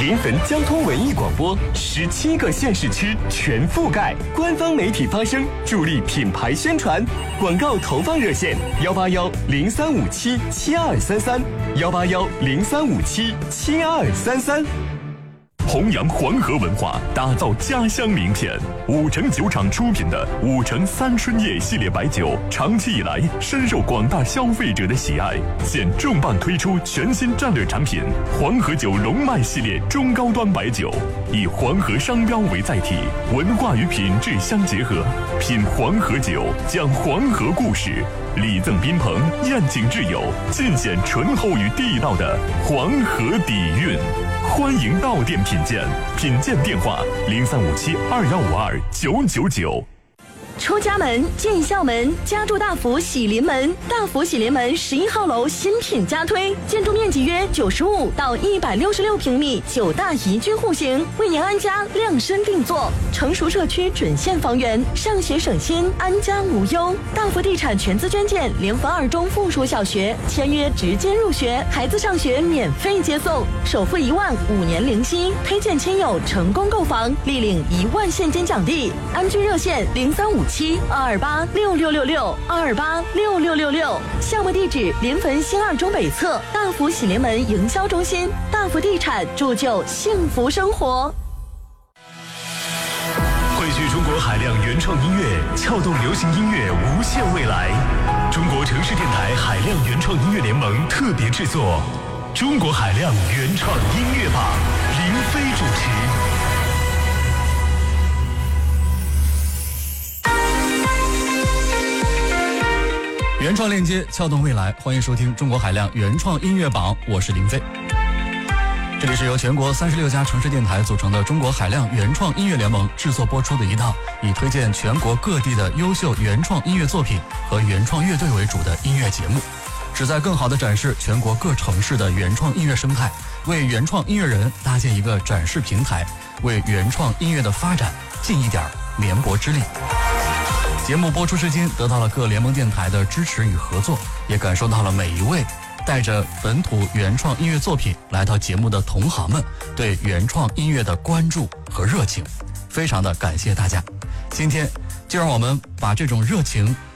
临汾交通文艺广播，17个县市区全覆盖，官方媒体发声，助力品牌宣传。广告投放热线：181-0357-7233，181-0357-7233。 弘扬黄河文化，打造家乡名片。5城酒厂出品的5城三春叶系列白酒，长期以来深受广大消费者的喜爱。现重磅推出全新战略产品黄河酒龙脉系列中高端白酒，以黄河商标为载体，文化与品质相结合。品黄河酒，讲黄河故事，礼赠宾朋，宴请挚友，尽显醇厚与地道的黄河底蕴。欢迎到店品鉴，品鉴电话035721529999。 出家门进校门，家住大福喜临门。大福喜临门11号楼新品加推，建筑面积约95到166平米，9大宜居户型，为您安家量身定做。成熟社区准现房源，上学省心，安家无忧。大福地产全资捐建临汾2中附属小学，签约直接入学，孩子上学免费接送，首付1万，5年零息。推荐亲友成功购房，立领1万现金奖励。安居热线0357-228-6666，228-6666。项目地址：临汾新2中北侧大福喜临门营销中心。大福地产铸就幸福生活。 汇聚中国海量原创音乐，撬动流行音乐无限未来。中国城市电台海量原创音乐联盟特别制作《中国海量原创音乐榜》，林飞主持。 原创链接，撬动未来，欢迎收听中国海量原创音乐榜，我是林飞。这里是由全国36家城市电台组成的中国海量原创音乐联盟制作播出的一档以推荐全国各地的优秀原创音乐作品和原创乐队为主的音乐节目，旨在更好地展示全国各城市的原创音乐生态，为原创音乐人搭建一个展示平台，为原创音乐的发展尽一点绵薄之力。节目播出至今，得到了各联盟电台的支持与合作，也感受到了每一位带着本土原创音乐作品来到节目的同行们对原创音乐的关注和热情，非常的感谢大家。今天就让我们把这种热情